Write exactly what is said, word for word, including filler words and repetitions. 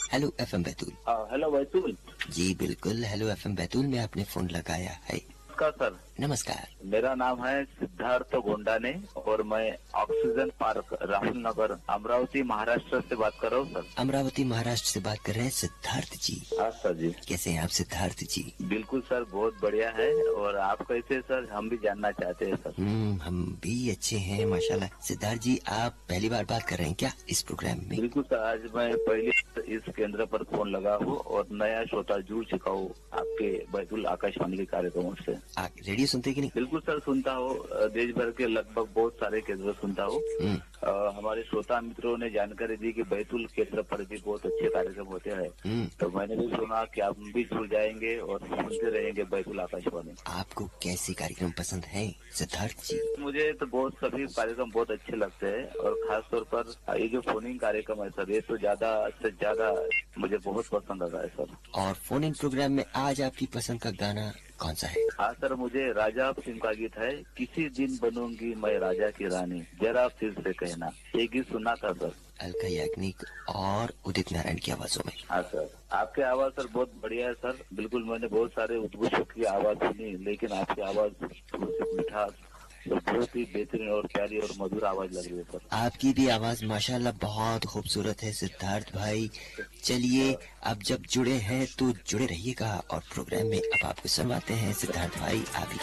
Hello FM Betul. Hello Betul जी बिल्कुल, hello FM Betul में आपने फोन लगाया है। नमस्कार सर। नमस्कार। मेरा नाम है सिद्धार्थ गोंडाने और मैं ऑक्सीजन पार्क राहुल नगर अमरावती महाराष्ट्र से बात कर रहा हूँ सर। अमरावती महाराष्ट्र से बात कर रहे हैं सिद्धार्थ जी। हाँ सर जी। कैसे हैं आप सिद्धार्थ जी? बिल्कुल सर, बहुत बढ़िया है। और आप कैसे सर, हम भी जानना चाहते हैं सर। हम्म हम भी अच्छे हैं माशाल्लाह। सिद्धार्थ जी, आप पहली बार बात कर रहे हैं क्या इस प्रोग्राम में? बिल्कुल सर, आज मैं पहले इस केंद्र पर फोन लगा हूँ और नया श्रोता जुड़ चुका हूँ आपके बैतूल आकाशवाणी के कार्यक्रमों से। आप रेडियो सुनते कि नहीं? बिल्कुल सर, सुनता हूँ। देश भर के लगभग बहुत सारे केंद्र सुनता हूँ। हमारे श्रोता मित्रों ने जानकारी दी कि बैतूल केंद्र पर भी बहुत अच्छे कार्यक्रम होते हैं, तो मैंने भी सुना कि आप भी जुड़ जाएंगे और सुनते रहेंगे बैतूल आकाशवाणी। आपको कैसे कार्यक्रम पसंद है सिद्धार्थ जी? मुझे तो बहुत सभी कार्यक्रम बहुत अच्छे लगते हैं और खास तौर पर ये जो फोनिंग कार्यक्रम है सर, ये तो ज्यादा से ज्यादा मुझे बहुत पसंद आता है सर। और फोन इन प्रोग्राम में आज आपकी पसंद का गाना कौन सा है? हाँ सर, मुझे राजा फिल्म का गीत है, किसी दिन बनूंगी मैं राजा की रानी, जरा फिर से कहना, ये गीत सुना था सर। अलका याग्निक और उदित नारायण की आवाजों में। हाँ सर, आपकी आवाज सर बहुत बढ़िया है सर। बिल्कुल, मैंने बहुत सारे उद्घोषकों की आवाज सुनी, लेकिन आपकी आवाज थोड़ी मिठास तो बहुत ही बेहतरीन और प्यारी और मधुर आवाज लग रही है सर। आपकी भी आवाज माशाल्लाह बहुत खूबसूरत है सिद्धार्थ भाई। चलिए, अब जब जुड़े हैं तो जुड़े रहिएगा और प्रोग्राम में अब आपको सुनवाते हैं सिद्धार्थ भाई आप